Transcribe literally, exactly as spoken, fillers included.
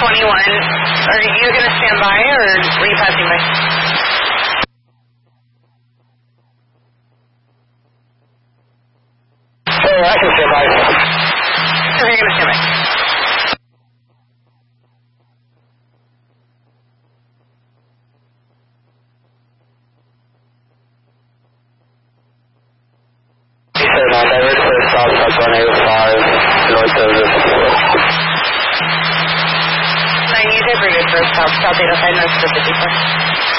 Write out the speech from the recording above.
twenty-one. Are you going to stand by, or were you passing by? Oh, I can stand by. So you're going to stand by. Sir, now divert for stop at one eight five, north of the nine, you diverted for stop, stop eight oh five, north of the fifty-four.